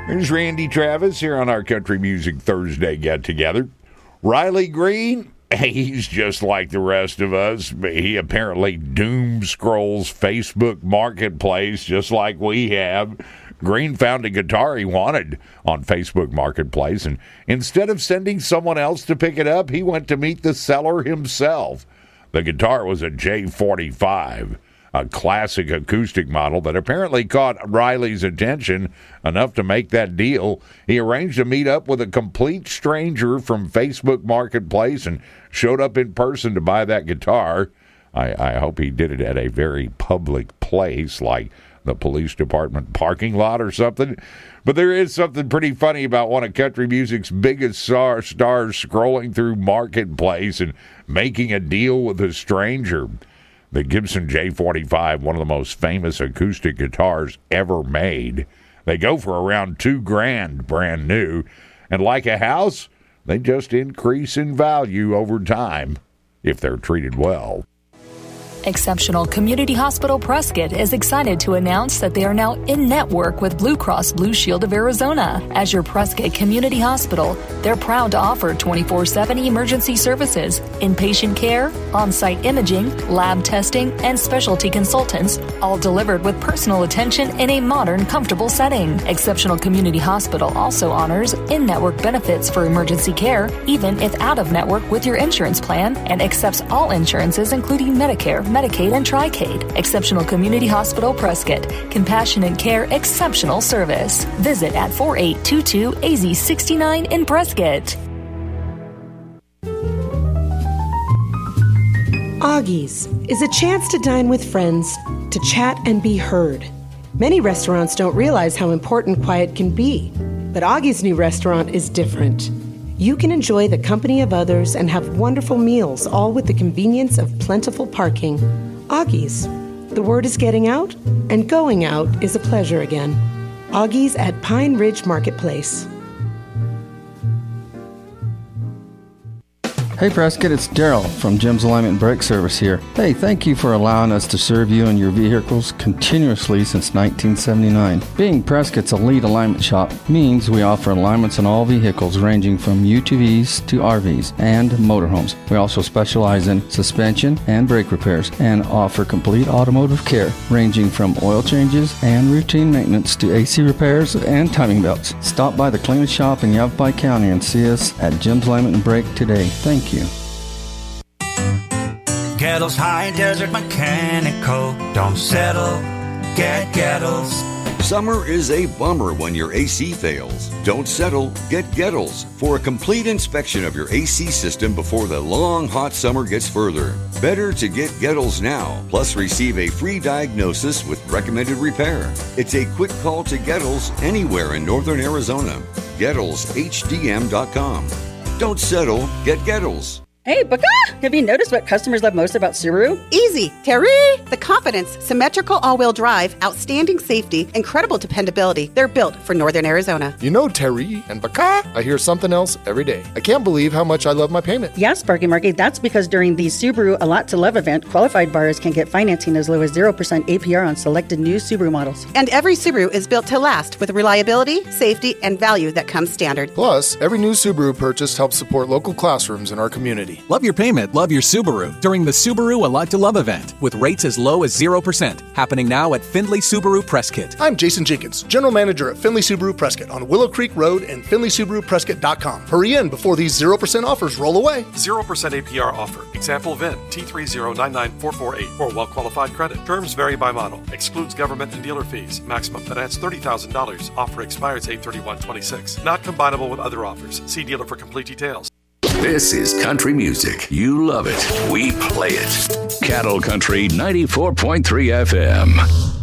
Here's Randy Travis here on our Country Music Thursday get-together. Riley Green, he's just like the rest of us. He apparently doom scrolls Facebook Marketplace just like we have. Green found a guitar he wanted on Facebook Marketplace, and instead of sending someone else to pick it up, he went to meet the seller himself. The guitar was a J45. A classic acoustic model that apparently caught Riley's attention enough to make that deal. He arranged to meet up with a complete stranger from Facebook Marketplace and showed up in person to buy that guitar. I hope he did it at a very public place like the police department parking lot or something. But there is something pretty funny about one of country music's biggest stars scrolling through Marketplace and making a deal with a stranger. The Gibson J45, one of the most famous acoustic guitars ever made. They go for around $2,000 brand new. And like a house, they just increase in value over time if they're treated well. Exceptional Community Hospital Prescott is excited to announce that they are now in-network with Blue Cross Blue Shield of Arizona. As your Prescott Community Hospital, they're proud to offer 24/7 emergency services, inpatient care, on-site imaging, lab testing, and specialty consultants, all delivered with personal attention in a modern, comfortable setting. Exceptional Community Hospital also honors in-network benefits for emergency care, even if out-of-network with your insurance plan, and accepts all insurances including Medicare, Medicaid, and Tricade. Exceptional Community Hospital Prescott. Compassionate care, exceptional service. Visit at 4822 AZ69 in Prescott. Augie's is a chance to dine with friends, to chat and be heard. Many restaurants don't realize how important quiet can be, but Augie's new restaurant is different. You can enjoy the company of others and have wonderful meals, all with the convenience of plentiful parking. Augie's. The word is getting out, and going out is a pleasure again. Augie's at Pine Ridge Marketplace. Hey Prescott, it's Daryl from Jim's Alignment and Brake Service here. Hey, thank you for allowing us to serve you and your vehicles continuously since 1979. Being Prescott's a lead alignment shop means we offer alignments on all vehicles ranging from UTVs to RVs and motorhomes. We also specialize in suspension and brake repairs and offer complete automotive care ranging from oil changes and routine maintenance to AC repairs and timing belts. Stop by the cleanest shop in Yavapai County and see us at Jim's Alignment and Brake today. Thank you. Gettles High Desert Mechanical. Don't settle, get Gettles. Summer is a bummer when your AC fails. Don't settle, get Gettles for a complete inspection of your AC system before the long hot summer gets further. Better to get Gettles now, plus receive a free diagnosis with recommended repair. It's a quick call to Gettles anywhere in northern Arizona. GettlesHDM.com. Don't settle, get Gettles. Hey, Baka! Have you noticed what customers love most about Subaru? Easy, Terry! The confidence, symmetrical all-wheel drive, outstanding safety, incredible dependability. They're built for Northern Arizona. You know, Terry and Baka, I hear something else every day. I can't believe how much I love my payment. Yes, Sparky Marky, that's because during the Subaru A Lot to Love event, qualified buyers can get financing as low as 0% APR on selected new Subaru models. And every Subaru is built to last with reliability, safety, and value that comes standard. Plus, every new Subaru purchase helps support local classrooms in our community. Love your payment, love your Subaru during the Subaru A Lot to Love event with rates as low as 0%. Happening now at Findlay Subaru Prescott. I'm Jason Jenkins, General Manager at Findlay Subaru Prescott on Willow Creek Road and FindlaySubaruPrescott.com. Hurry in before these 0% offers roll away. 0% APR offer. Example VIN T3099448 or well-qualified credit. Terms vary by model. Excludes government and dealer fees. Maximum finance $30,000. Offer expires 8/31/26. Not combinable with other offers. See dealer for complete details. This is country music. You love it. We play it. Cattle Country 94.3 FM.